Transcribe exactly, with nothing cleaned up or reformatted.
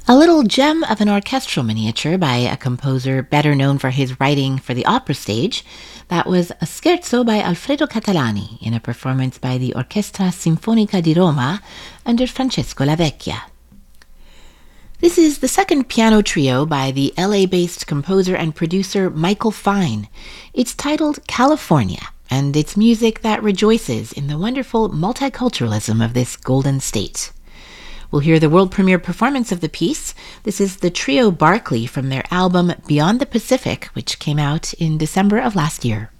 A little gem of an orchestral miniature by a composer better known for his writing for the opera stage, that was a scherzo by Alfredo Catalani in a performance by the Orchestra Sinfonica di Roma under Francesco Lavecchia. This is the second piano trio by the L A-based composer and producer Michael Fine. It's titled California, and it's music that rejoices in the wonderful multiculturalism of this golden state. We'll hear the world premiere performance of the piece. This is the Trio Barclay from their album Beyond the Pacific, which came out in December of last year.